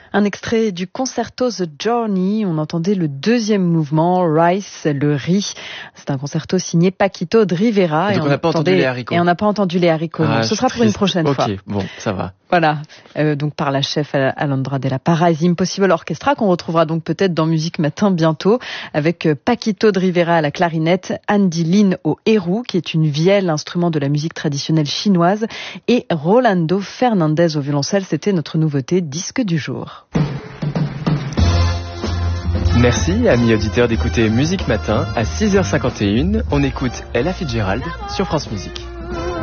Un extrait du concerto The Journey. On entendait le deuxième mouvement, Rice, le riz. C'est un concerto signé Paquito de Rivera. Et donc on n'a pas entendu les haricots. Et on n'a pas entendu les haricots. Ah, ce sera pour une prochaine fois. Ok, bon, ça va. Voilà, donc par la chef Alondra de la Parra, Impossible Orchestra, qu'on retrouvera donc peut-être dans Musique Matin bientôt, avec Paquito de Rivera à la clarinette, Andy Lin au héros, qui est une vielle, instrument de la musique traditionnelle chinoise, et Rolando Fernandez au violoncelle. C'était notre nouveauté disque du jour. Merci, amis auditeurs, d'écouter Musique Matin. À 6h51, on écoute Ella Fitzgerald sur France Musique.